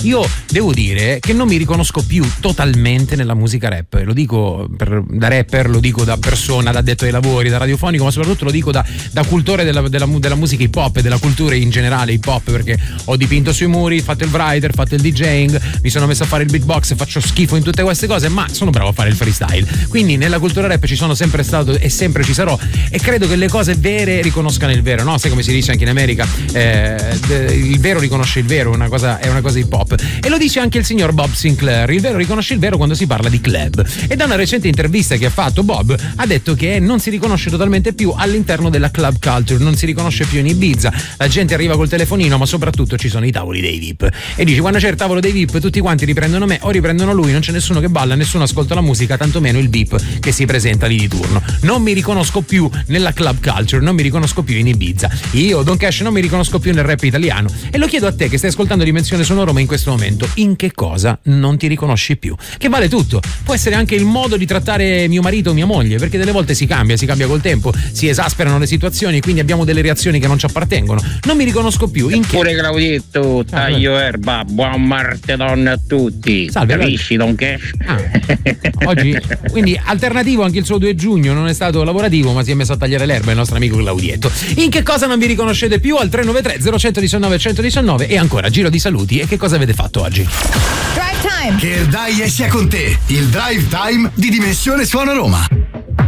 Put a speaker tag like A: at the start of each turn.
A: Io devo dire che non mi riconosco più totalmente nella musica rap, lo dico da rapper, lo dico da persona, da addetto ai lavori, da radiofonico, ma soprattutto lo dico da cultore della musica hip hop e della cultura in generale hip hop, perché ho dipinto sui muri, fatto il writer, fatto il DJing, mi sono messo a fare il beatbox, faccio schifo in tutte queste cose, ma sono bravo a fare il freestyle. Quindi nella cultura rap ci sono sempre stato e sempre ci sarò, e credo che le cose vere riconoscano il vero, no? Sai come si dice anche in America, il vero riconosce il vero, è una cosa hip hop, e lo dice anche il signor Bob Sinclair: il vero riconosce il vero quando si parla di club. E da una recente intervista che ha fatto, Bob ha detto che non si riconosce totalmente più all'interno della club culture, non si riconosce più in Ibiza, la gente arriva col telefonino, ma soprattutto ci sono i tavoli dei VIP, e dici: quando c'è il tavolo dei VIP tutti quanti riprendono me o riprendono lui, non c'è nessuno che balla, nessuno ascolta la musica, tantomeno il VIP che si presenta lì di turno. Non mi riconosco più nella club culture, non mi riconosco più in Ibiza, io Don Cash non mi riconosco più nel rap italiano, e lo chiedo a te che stai ascoltando Dimensione Sonoroma in questo momento: in che cosa non ti riconosci più? Che vale tutto, può essere anche il modo di trattare mio marito o mia moglie, perché delle volte si cambia col tempo, si esasperano le situazioni, quindi abbiamo delle reazioni che non ci appartengono. Non mi riconosco più in che.
B: Pure Claudietto, taglio erba, buon martedon a tutti.
A: Salve,
B: capisci Don Cash?
A: Oggi quindi alternativo anche il suo 2 giugno, non è stato lavorativo, ma si è messo a tagliare l'erba il nostro amico Claudietto. In che cosa non vi riconoscete più? Al 393 0119 119. E ancora giro di saluti. E che cosa avete fatto oggi?
C: Drive Time! Che il dai sia con te, il Drive Time di Dimensione Suono Roma.